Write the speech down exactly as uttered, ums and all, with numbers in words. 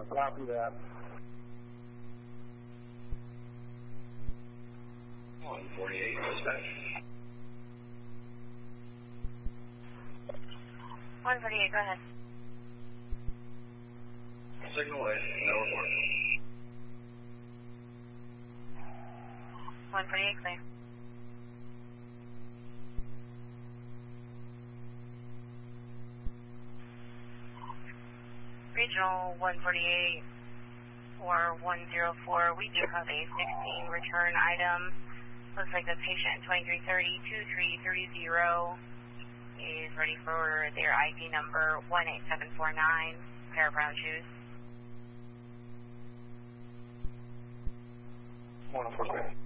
Copy that. one forty-eight, dispatch. one forty-eight, go ahead. Signal A, no report. one forty-eight, clear. Regional one forty-eight or one oh four, we do have a sixteen return item. Looks like the patient twenty-three thirty, two three three zero is ready for their I D number one eight seven four nine, pair of brown shoes. one oh four, clear.